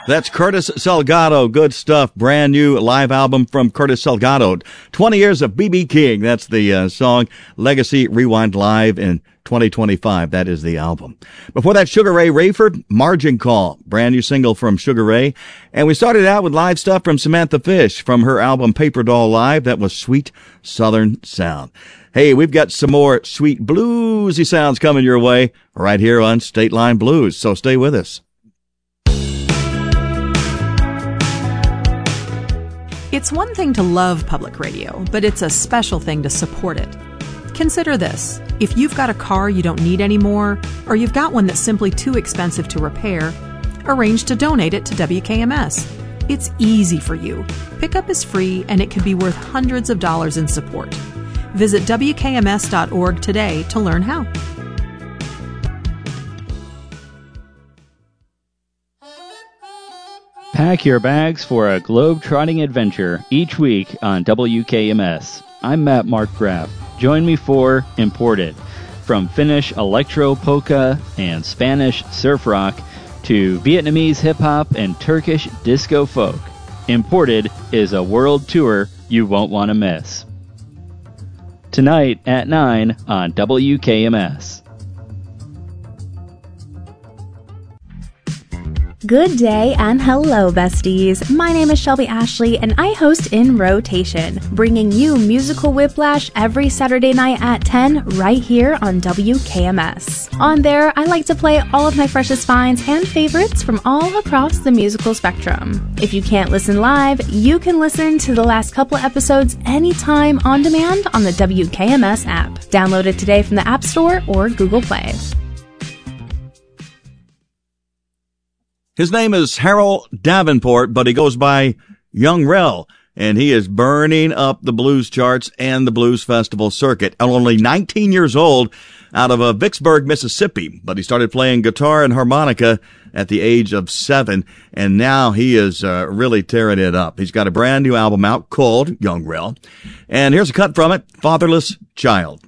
That's Curtis Salgado. Good stuff. Brand new live album from Curtis Salgado. 20 years of B.B. King. That's the song. Legacy Rewind Live in 2025. That is the album. Before that, Sugar Ray Rayford, Margin Call. Brand new single from Sugar Ray. And we started out with live stuff from Samantha Fish from her album Paper Doll Live. That was Sweet Southern Sound. Hey, we've got some more sweet bluesy sounds coming your way right here on State Line Blues. So stay with us. It's one thing to love public radio, but it's a special thing to support it. Consider this. If you've got a car you don't need anymore, or you've got one that's simply too expensive to repair, arrange to donate it to WKMS. It's easy for you. Pickup is free, and it could be worth hundreds of dollars in support. Visit WKMS.org today to learn how. Pack your bags for a globe-trotting adventure each week on WKMS. I'm Matt Mark Graff. Join me for Imported. From Finnish electro polka and Spanish surf rock to Vietnamese hip-hop and Turkish disco folk, Imported is a world tour you won't want to miss. Tonight at 9 on WKMS. Good day and hello, besties. My name is Shelby Ashley, and I host In Rotation, bringing you musical whiplash every Saturday night at 10 right here on WKMS. On there, I like to play all of my freshest finds and favorites from all across the musical spectrum. If you can't listen live, you can listen to the last couple episodes anytime on demand on the WKMS app. Download it today from the App Store or Google Play. His name is Harold Davenport, but he goes by Young Rel, and he is burning up the blues charts and the blues festival circuit. Only 19 years old, out of Vicksburg, Mississippi, but he started playing guitar and harmonica at the age of 7, and now he is really tearing it up. He's got a brand new album out called Young Rel, and here's a cut from it, Fatherless Child.